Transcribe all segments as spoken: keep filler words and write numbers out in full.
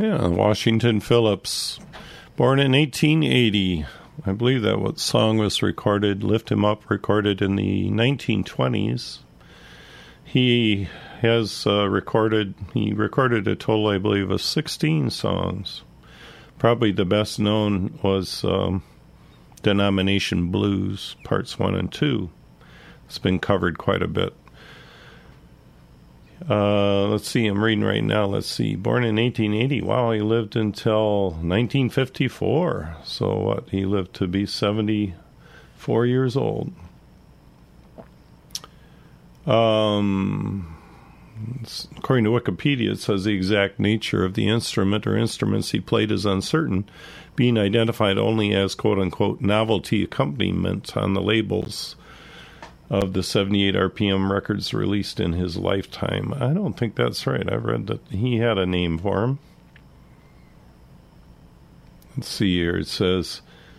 Yeah, Washington Phillips, born in eighteen eighty. I believe that what song was recorded, Lift Him Up, recorded in the nineteen twenties. He has uh, recorded, he recorded a total, I believe, of sixteen songs. Probably the best known was um, Denomination Blues, Parts one and two. It's been covered quite a bit. Uh, let's see, I'm reading right now. Let's see, born in eighteen eighty. Wow, he lived until nineteen fifty-four. So what? He lived to be seventy-four years old. Um, according to Wikipedia, it says the exact nature of the instrument or instruments he played is uncertain, being identified only as quote-unquote novelty accompaniment on the labels of the seventy-eight R P M records released in his lifetime. I don't think that's right. I've read that he had a name for him. Let's see here. It says,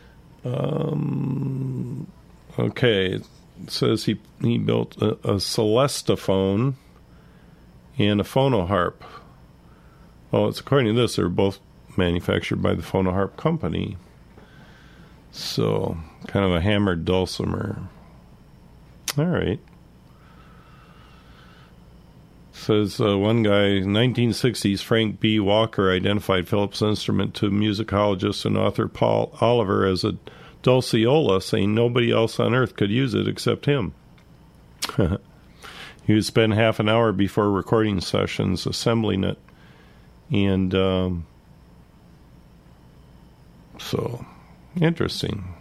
um, okay, it says he, he built a, a Celestiphone and a phonoharp. Oh, it's according to this, they're both manufactured by the Phonoharp Company. So, kind of a hammered dulcimer. All right. Says uh, one guy, nineteen sixties, Frank B. Walker identified Phillips' instrument to musicologist and author Paul Oliver as a dulceola, saying nobody else on earth could use it except him. He would spend half an hour before recording sessions assembling it. And um, so, interesting.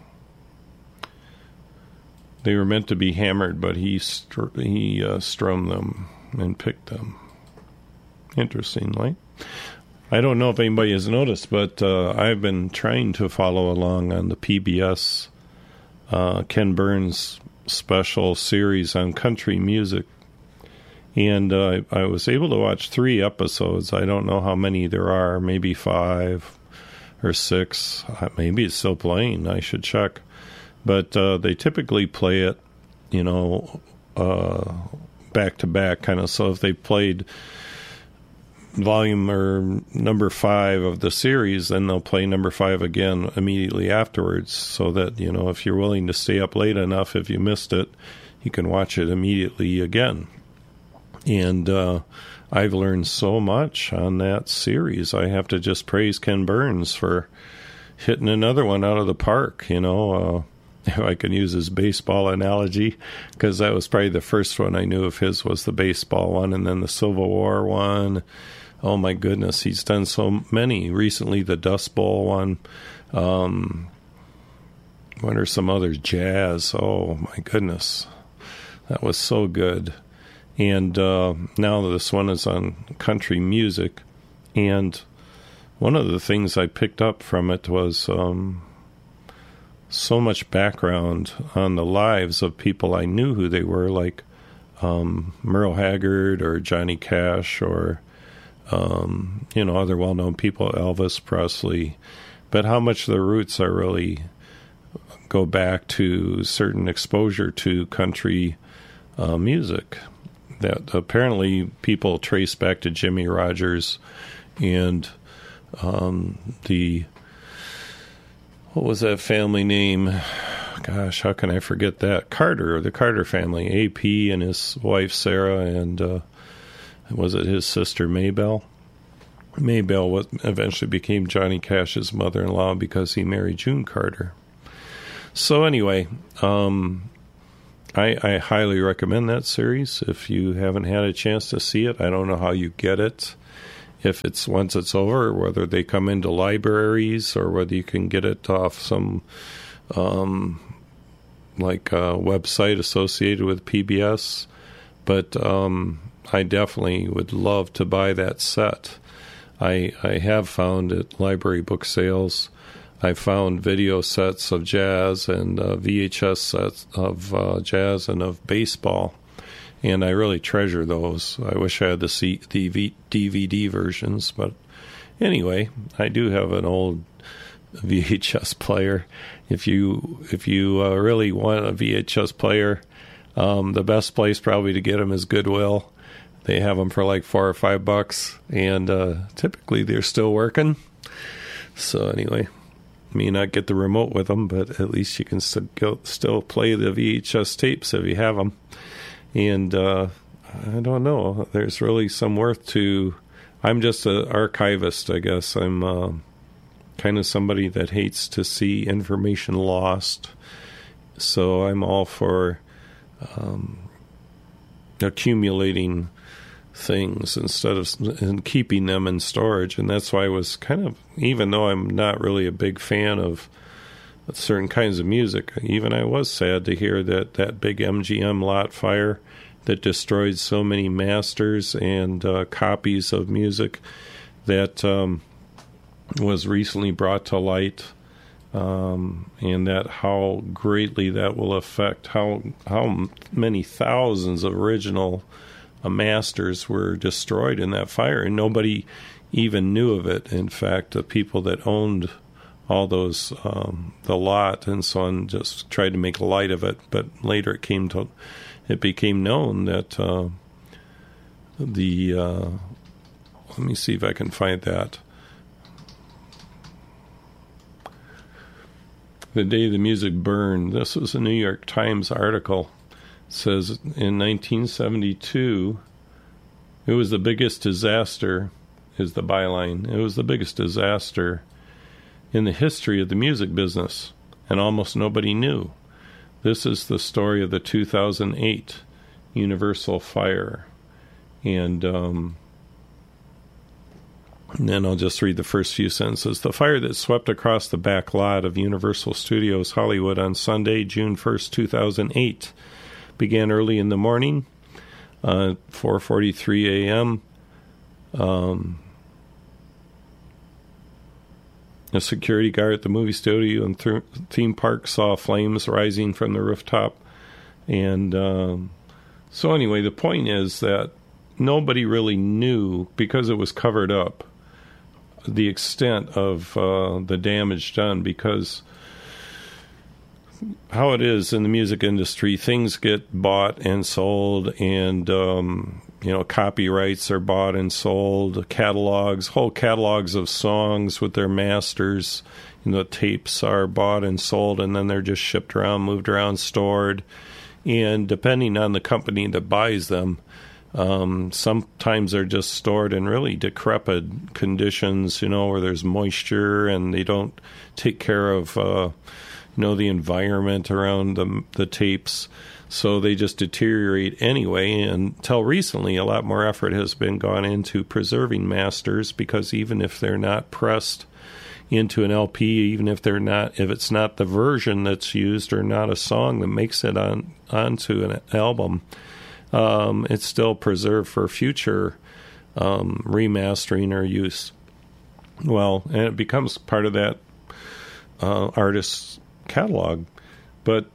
They were meant to be hammered, but he str- he uh, strummed them and picked them. Interesting, right? I don't know if anybody has noticed, but uh, I've been trying to follow along on the P B S uh, Ken Burns special series on country music. And uh, I was able to watch three episodes. I don't know how many there are, maybe five or six. Maybe it's still playing. I should check. But uh, they typically play it, you know, uh, back to back, kind of. So if they played volume or number five of the series, then they'll play number five again immediately afterwards. So that, you know, if you're willing to stay up late enough, if you missed it, you can watch it immediately again. And uh, I've learned so much on that series. I have to just praise Ken Burns for hitting another one out of the park, you know. Uh, if I can use his baseball analogy, because that was probably the first one I knew of his was the baseball one, and then the Civil War one. Oh, my goodness, he's done so many. Recently, the Dust Bowl one. Um, what are some others? Jazz. Oh, my goodness. That was so good. And uh, now this one is on country music. And one of the things I picked up from it was um, so much background on the lives of people I knew who they were, like um, Merle Haggard or Johnny Cash or, um, you know, other well-known people, Elvis Presley. But how much their roots are really go back to certain exposure to country uh, music that apparently people trace back to Jimmy Rogers and um, the, what was that family name? Gosh, how can I forget that? Carter, the Carter family, A P and his wife Sarah, and uh, was it his sister Maybelle? Maybelle was, eventually became Johnny Cash's mother-in-law because he married June Carter. So anyway, um, I, I highly recommend that series. If you haven't had a chance to see it, I don't know how you get it. If it's once it's over, whether they come into libraries or whether you can get it off some um, like a website associated with P B S. But um, I definitely would love to buy that set. I I have found at library book sales. I found video sets of jazz and uh, V H S sets of uh, jazz and of baseball, and I really treasure those. I wish I had the C- the v- D V D versions, but anyway, I do have an old V H S player. If you if you uh, really want a V H S player, um, the best place probably to get them is Goodwill. they have them for like four or five bucks, and uh, typically they're still working. So anyway, may not get the remote with them, but at least you can still go, still play the V H S tapes if you have them. And uh, I don't know, there's really some worth to. I'm just an archivist, I guess. I'm uh, kind of somebody that hates to see information lost. So I'm all for um, accumulating things instead of and keeping them in storage. And that's why I was kind of, even though I'm not really a big fan of certain kinds of music, even I was sad to hear that that big M G M lot fire that destroyed so many masters and uh, copies of music that um, was recently brought to light, um, and that how greatly that will affect how how many thousands of original uh, masters were destroyed in that fire, and nobody even knew of it. In fact, the people that owned all those, um, the lot and so on, just tried to make light of it, but later it came to It became known that uh, the, uh, let me see if I can find that. The day the music burned. This was a New York Times article. It says in nineteen seventy-two, it was the biggest disaster, is the byline. It was the biggest disaster in the history of the music business, and almost nobody knew. This is the story of the two thousand eight Universal fire. And, um, and then I'll just read the first few sentences. The fire that swept across the back lot of Universal Studios Hollywood on Sunday, June first, two thousand eight, began early in the morning, uh, four forty-three a.m., um, a security guard at the movie studio and th- theme park saw flames rising from the rooftop. And um, so anyway, the point is that nobody really knew, because it was covered up, the extent of uh, the damage done, because how it is in the music industry, things get bought and sold, and um, you know, copyrights are bought and sold, catalogs, whole catalogs of songs with their masters, you know, tapes are bought and sold, and then they're just shipped around, moved around, stored. And depending on the company that buys them, um, sometimes they're just stored in really decrepit conditions, you know, where there's moisture and they don't take care of, uh, you know, the environment around the, the tapes. So they just deteriorate anyway. And until recently, a lot more effort has been gone into preserving masters, because even if they're not pressed into an L P, even if they're not, if it's not the version that's used or not a song that makes it on onto an album, um, it's still preserved for future um, remastering or use. Well, and it becomes part of that uh, artist's catalog. But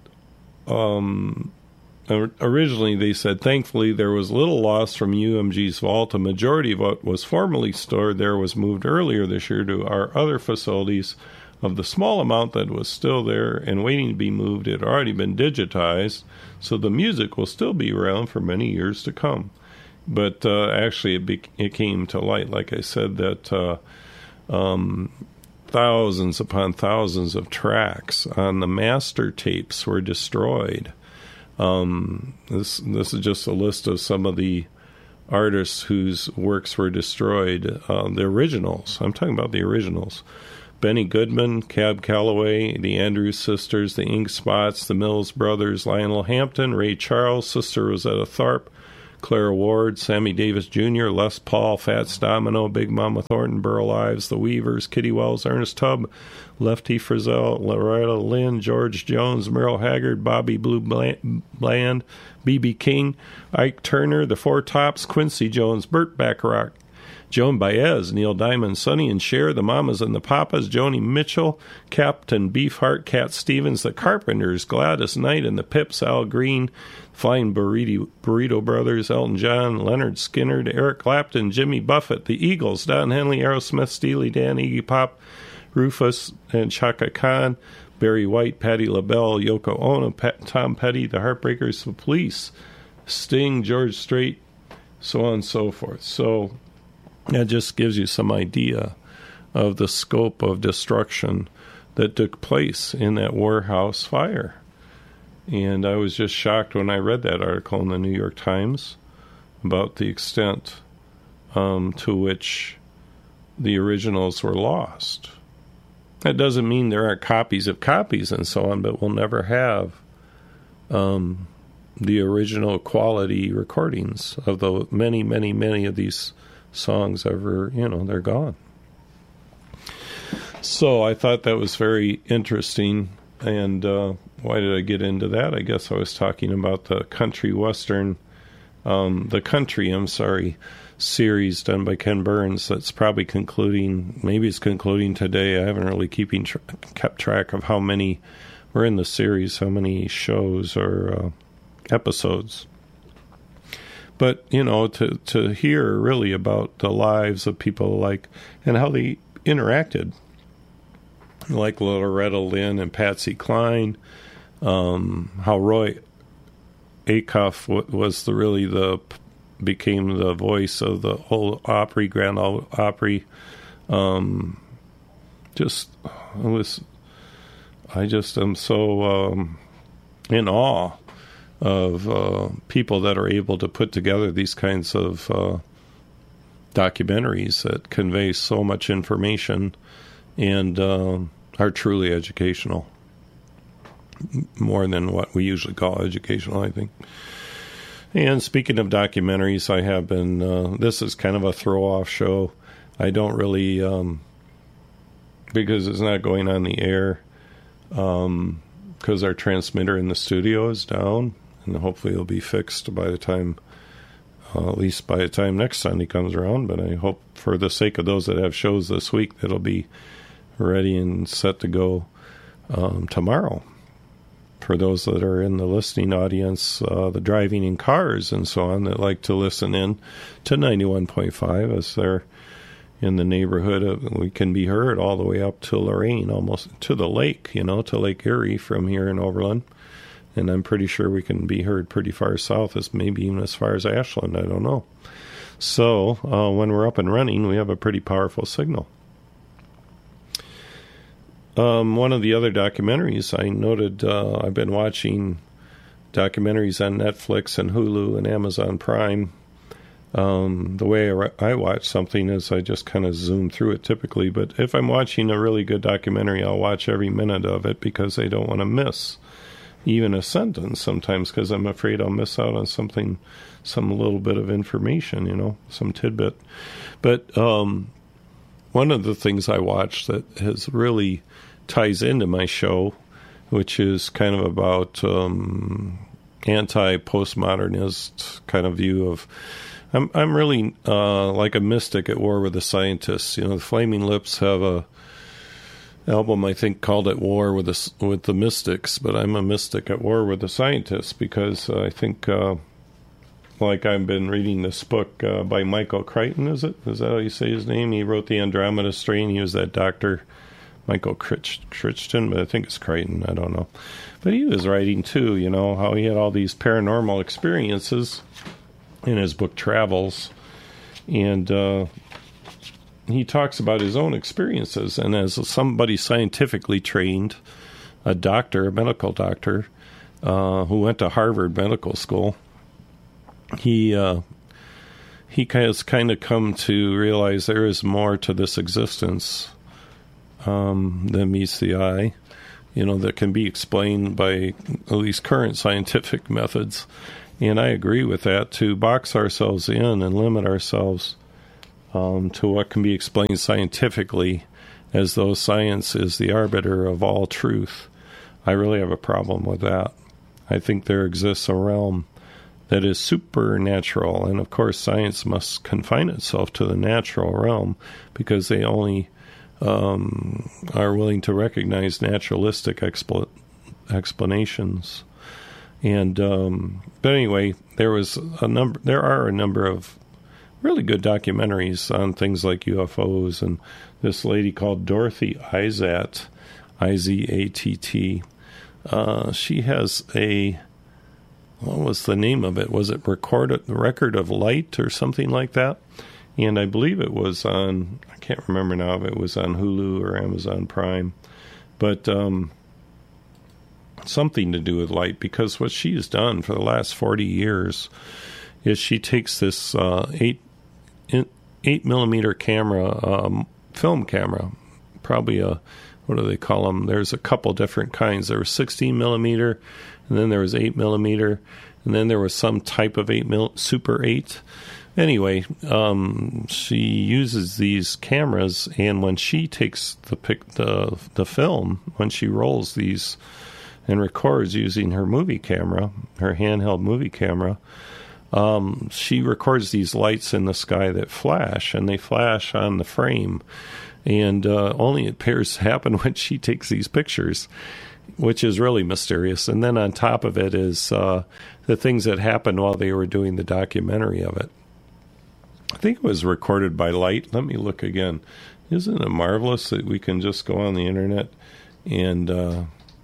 um, originally they said, thankfully, there was little loss from U M G's vault. A majority of what was formerly stored there was moved earlier this year to our other facilities. Of the small amount that was still there and waiting to be moved, it had already been digitized, so the music will still be around for many years to come. But uh, actually, it, be- it came to light, like I said, that uh, um, thousands upon thousands of tracks on the master tapes were destroyed. Um, this this is just a list of some of the artists whose works were destroyed. Uh, the originals. I'm talking about the originals. Benny Goodman, Cab Calloway, the Andrews Sisters, the Ink Spots, the Mills Brothers, Lionel Hampton, Ray Charles, Sister Rosetta Tharpe, Clara Ward, Sammy Davis Junior, Les Paul, Fats Domino, Big Mama Thornton, Burl Ives, The Weavers, Kitty Wells, Ernest Tubb, Lefty Frizzell, Loretta Lynn, George Jones, Merle Haggard, Bobby Blue Bland, B B King, Ike Turner, The Four Tops, Quincy Jones, Burt Bacharach, Joan Baez, Neil Diamond, Sonny and Cher, The Mamas and the Papas, Joni Mitchell, Captain Beefheart, Cat Stevens, The Carpenters, Gladys Knight and the Pips, Al Green, Flying Burrito, Burrito Brothers, Elton John, Leonard Skinner, Eric Clapton, Jimmy Buffett, The Eagles, Don Henley, Aerosmith, Steely Dan, Iggy Pop, Rufus and Chaka Khan, Barry White, Patti LaBelle, Yoko Ono, Pat, Tom Petty, The Heartbreakers, The Police, Sting, George Strait, so on and so forth. So that just gives you some idea of the scope of destruction that took place in that warehouse fire. And I was just shocked when I read that article in the New York Times about the extent um, to which the originals were lost. That doesn't mean there aren't copies of copies and so on, but we'll never have um, the original quality recordings of the many, many, many of these songs ever, you know, they're gone. So I thought that was very interesting. And uh, why did I get into that? I guess I was talking about the country western, um, the country, I'm sorry, series done by Ken Burns that's probably concluding, maybe it's concluding today. I haven't really keeping tra- kept track of how many were in the series, how many shows or uh, episodes. But, you know, to, to hear really about the lives of people like, and how they interacted, like Loretta Lynn and Patsy Cline, um, how Roy Acuff w- was the really the became the voice of the whole Opry, Grand Ole Opry. Um, just it was, I just am so um, in awe of uh, people that are able to put together these kinds of uh, documentaries that convey so much information and uh, are truly educational, more than what we usually call educational, I think. And speaking of documentaries, I have been, uh, this is kind of a throw-off show. I don't really, um, because it's not going on the air, um, because our transmitter in the studio is down, and hopefully it'll be fixed by the time, uh, at least by the time next Sunday comes around. But I hope, for the sake of those that have shows this week, that it'll be ready and set to go um, tomorrow. For those that are in the listening audience, uh, the driving in cars and so on that like to listen in to ninety-one point five, as they're in the neighborhood of, we can be heard all the way up to Lorain, almost to the lake, you know, to Lake Erie from here in Overland. And I'm pretty sure we can be heard pretty far south, as maybe even as far as Ashland, I don't know. So uh, when we're up and running, we have a pretty powerful signal. Um, one of the other documentaries I noted, uh, I've been watching documentaries on Netflix and Hulu and Amazon Prime. Um, the way I, I watch something is I just kind of zoom through it typically, but if I'm watching a really good documentary, I'll watch every minute of it because I don't want to miss even a sentence sometimes, because I'm afraid I'll miss out on something, some little bit of information, you know, some tidbit. But um, one of the things I watched that has really ties into my show, which is kind of about um, anti-postmodernist kind of view of, I'm I'm really uh, like a mystic at war with the scientists. You know, the Flaming Lips have a album, I think, called At War with the, with the Mystics, but I'm a mystic at war with the scientists because uh, I think, uh, like I've been reading this book uh, by Michael Crichton, is it? Is that how you say his name? He wrote the Andromeda Strain. He was that doctor, Michael Critch, Crichton, but I think it's Crichton. I don't know. But he was writing, too, you know, how he had all these paranormal experiences in his book Travels. And uh, he talks about his own experiences. And as somebody scientifically trained, a doctor, a medical doctor, uh, who went to Harvard Medical School, he uh, he has kind of come to realize there is more to this existence um, than meets the eye, you know, that can be explained by at least current scientific methods. And I agree with that. To box ourselves in and limit ourselves um, to what can be explained scientifically, as though science is the arbiter of all truth, I really have a problem with that. I think there exists a realm that is supernatural, and of course science must confine itself to the natural realm because they only um, are willing to recognize naturalistic expl- explanations. And um, but anyway, there was a number. There are a number of really good documentaries on things like U F Os, and this lady called Dorothy Izat, I Z A T T. Uh, she has a what was the name of it? Was it Record Record of Light or something like that? And I believe it was on, I can't remember now if it was on Hulu or Amazon Prime, but um, something to do with light, because what she's done for the last forty years is she takes this uh, eight, eight millimeter camera, um, film camera, probably a, what do they call them? There's a couple different kinds. There was sixteen millimeter, and then there was eight millimeter, and then there was some type of eight mil, Super eight. Anyway, um, she uses these cameras, and when she takes the pic, the the film, when she rolls these and records using her movie camera, her handheld movie camera, um, she records these lights in the sky that flash, and they flash on the frame, and uh, only it appears to happen when she takes these pictures, which is really mysterious. And then on top of it is uh, the things that happened while they were doing the documentary of it. I think it was recorded by light. Let me look again. Isn't it marvelous that we can just go on the internet and uh,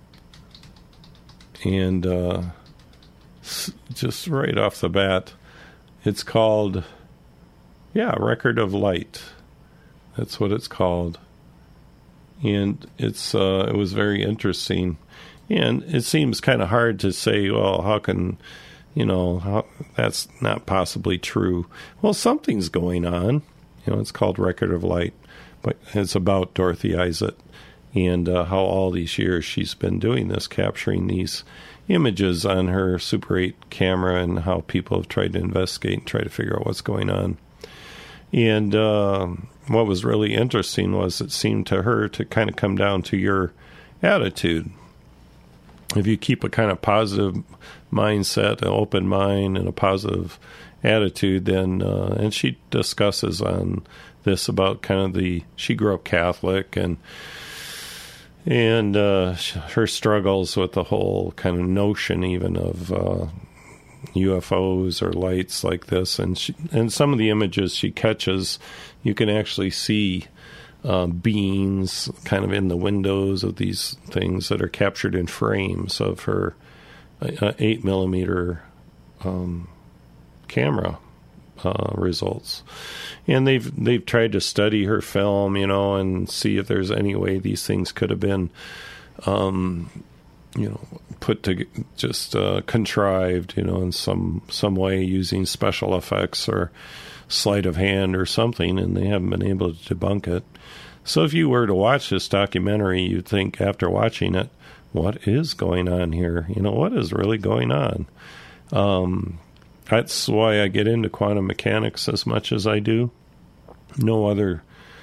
and uh, s- just right off the bat, it's called, yeah, Record of Light. That's what it's called. And it's uh, it was very interesting. And it seems kind of hard to say, well, how can... You know, how, that's not possibly true. Well, something's going on. You know, it's called Record of Light, but it's about Dorothy Izett and uh, how all these years she's been doing this, capturing these images on her Super eight camera, and how people have tried to investigate and try to figure out what's going on. And uh, what was really interesting was it seemed to her to kind of come down to your attitude. If you keep a kind of positive mindset, an open mind, and a positive attitude, then, uh, and she discusses on this about kind of the, she grew up Catholic, and and uh, her struggles with the whole kind of notion even of uh, U F Os or lights like this. And she, and some of the images she catches, you can actually see Uh, beings kind of in the windows of these things that are captured in frames of her uh, eight millimeter um, camera uh, results. And they've they've tried to study her film, you know, and see if there's any way these things could have been, um, you know, put to just uh, contrived, you know, in some some way using special effects or sleight of hand or something, and they haven't been able to debunk it. So if you were to watch this documentary, you'd think after watching it, what is going on here? You know, what is really going on? Um, that's why I get into quantum mechanics as much as I do. No other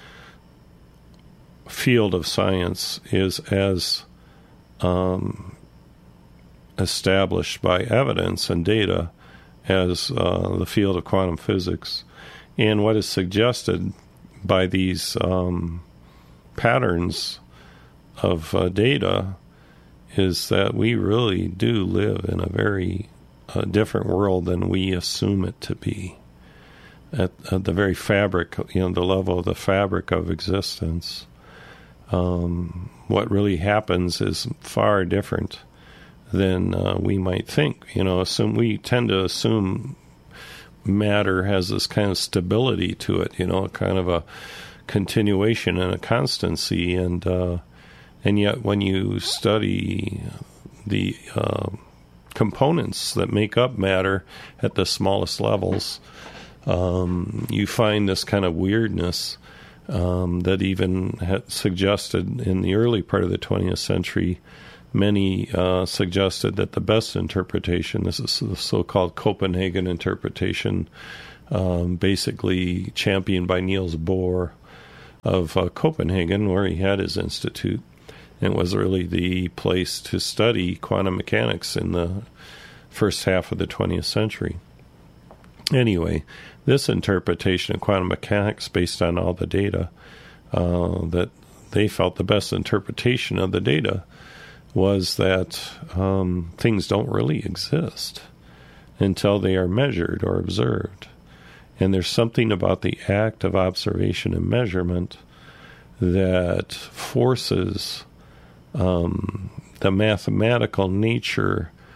field of science is as um, established by evidence and data as uh, the field of quantum physics. And what is suggested by these um, patterns of uh, data is that we really do live in a very uh, different world than we assume it to be. At, at the very fabric, you know, the level of the fabric of existence, um, what really happens is far different than uh, we might think. You know, assume we tend to assume matter has this kind of stability to it, you know, kind of a continuation and a constancy, and uh, and yet when you study the uh, components that make up matter at the smallest levels, um, you find this kind of weirdness um, that even had suggested in the early part of the twentieth century. Many uh, suggested that the best interpretation, this is the so-called Copenhagen interpretation, um, basically championed by Niels Bohr of uh, Copenhagen, where he had his institute, and was really the place to study quantum mechanics in the first half of the twentieth century. Anyway, this interpretation of quantum mechanics, based on all the data, uh, that they felt the best interpretation of the data was that um, things don't really exist until they are measured or observed. And there's something about the act of observation and measurement that forces um, the mathematical nature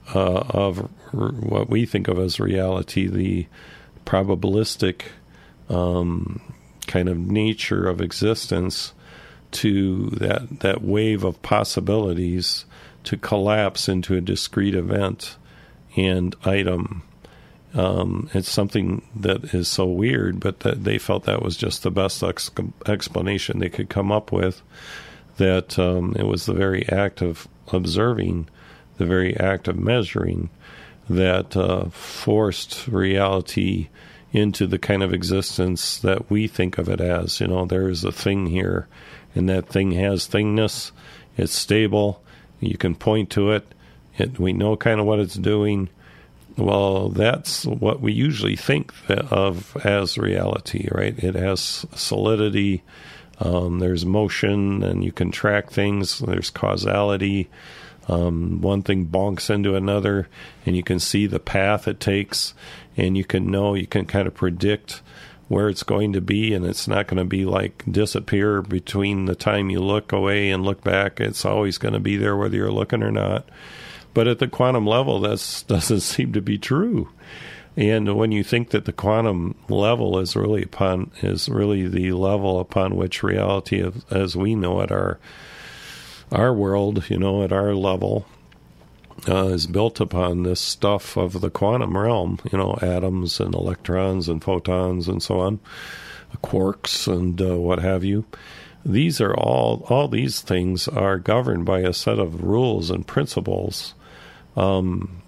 uh, of r- what we think of as reality, the probabilistic um, kind of nature of existence, to that that wave of possibilities to collapse into a discrete event and item. Um, it's something that is so weird, but that they felt that was just the best ex- explanation they could come up with, that um, it was the very act of observing, the very act of measuring, that uh, forced reality into the kind of existence that we think of it as. You know, there is a thing here, and that thing has thingness. It's stable. You can point to it. It we know kind of what it's doing. Well, that's what we usually think of as reality, right? It has solidity. Um, there's motion, and you can track things. There's causality. Um, one thing bonks into another, and you can see the path it takes, and you can know, you can kind of predict where it's going to be, and it's not going to be like disappear between the time you look away and look back. It's always going to be there whether you're looking or not. But at the quantum level, that doesn't seem to be true. And when you think that the quantum level is really upon is really the level upon which reality, as we know it, our our world, you know, at our level, uh, is built upon this stuff of the quantum realm. You know, atoms and electrons and photons and so on, quarks and uh, what have you. These are all all these things are governed by a set of rules and principles Um,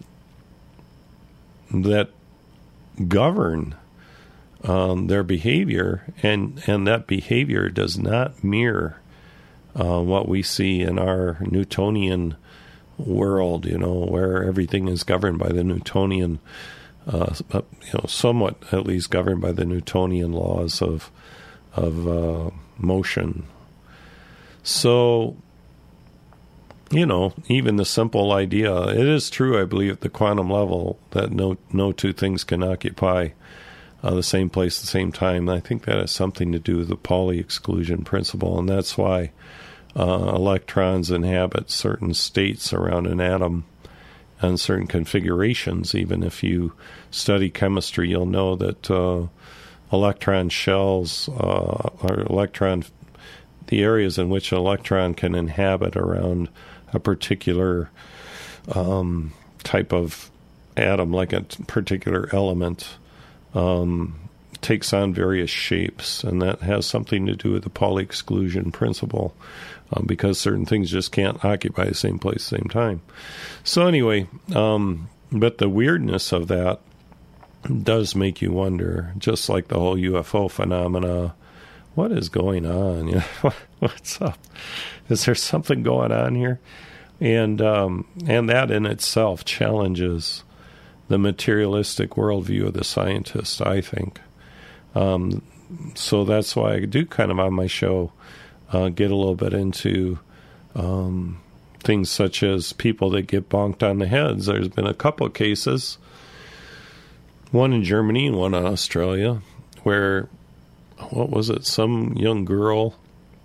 that govern um, their behavior, and, and that behavior does not mirror uh, what we see in our Newtonian world, you know, where everything is governed by the Newtonian, uh, you know, somewhat at least governed by the Newtonian laws of of uh, motion. So, you know, even the simple idea, it is true, I believe, at the quantum level, that no no two things can occupy uh, the same place at the same time. And I think that has something to do with the Pauli exclusion principle, and that's why uh, electrons inhabit certain states around an atom and certain configurations. Even if you study chemistry, you'll know that uh, electron shells uh, or electron, the areas in which an electron can inhabit around a particular um, type of atom, like a particular element, um, takes on various shapes, and that has something to do with the Pauli exclusion principle, um, because certain things just can't occupy the same place at the same time. So anyway, um, but the weirdness of that does make you wonder, just like the whole U F O phenomena. What is going on? You know, what's up? Is there something going on here? And um, and that in itself challenges the materialistic worldview of the scientist, I think. Um, so that's why I do kind of on my show uh, get a little bit into um, things such as people that get bonked on the heads. There's been a couple of cases, one in Germany and one in Australia, where, what was it, some young girl,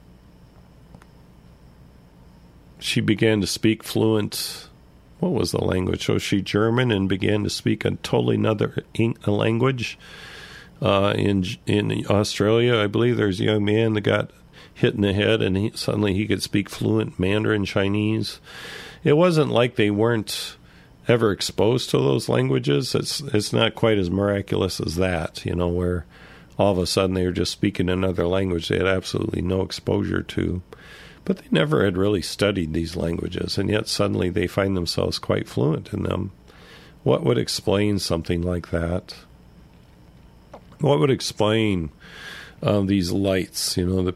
she began to speak fluent, what was the language? Was she German and began to speak a totally another language? Uh, in in Australia, I believe there's a young man that got hit in the head, and he, suddenly he could speak fluent Mandarin Chinese. It wasn't like they weren't ever exposed to those languages. It's it's not quite as miraculous as that, you know, where all of a sudden they were just speaking another language they had absolutely no exposure to. But they never had really studied these languages, and yet suddenly they find themselves quite fluent in them. What would explain something like that? What would explain um, these lights, you know, the